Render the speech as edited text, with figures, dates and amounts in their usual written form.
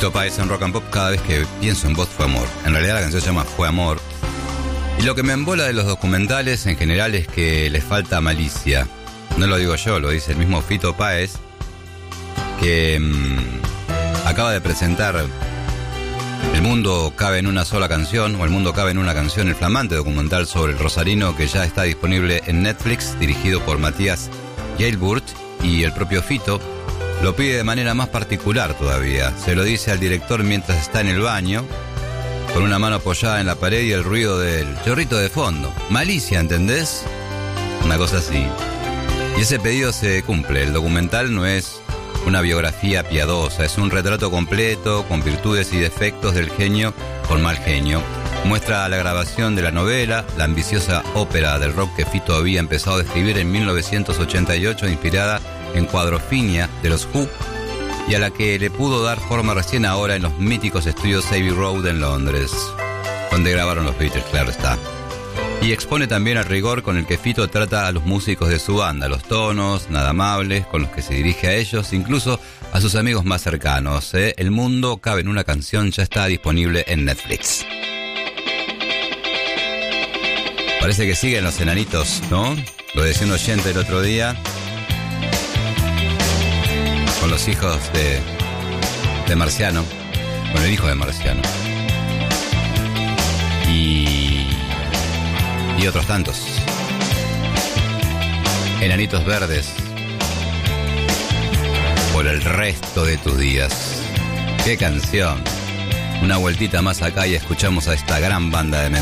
Fito Páez en Rock and Pop. Cada vez que pienso en vos fue amor. En realidad la canción se llama Fue Amor. Y lo que me embola de los documentales en general es que les falta malicia. No lo digo yo, lo dice el mismo Fito Páez, que acaba de presentar El mundo cabe en una sola canción, o El mundo cabe en una canción, el flamante documental sobre el rosarino que ya está disponible en Netflix, dirigido por Matías Jailburt, y el propio Fito lo pide de manera más particular todavía. Se lo dice al director mientras está en el baño, con una mano apoyada en la pared y el ruido del chorrito de fondo. Malicia, ¿entendés? Una cosa así. Y ese pedido se cumple. El documental no es una biografía piadosa, es un retrato completo, con virtudes y defectos del genio con mal genio. Muestra la grabación de la novela, la ambiciosa ópera del rock que Fito había empezado a escribir en 1988, inspirada en Quadrophenia de los Who, y a la que le pudo dar forma recién ahora en los míticos estudios Abbey Road en Londres, donde grabaron los Beatles, claro está. Y expone también el rigor con el que Fito trata a los músicos de su banda, los tonos nada amables con los que se dirige a ellos, incluso a sus amigos más cercanos. El mundo cabe en una canción ya está disponible en Netflix. Parece que siguen los enanitos, ¿no? Lo decía un oyente el otro día, con los hijos de Marciano, con el hijo de Marciano. Y otros tantos. Enanitos verdes por el resto de tus días. ¡Qué canción! Una vueltita más acá y escuchamos a esta gran banda de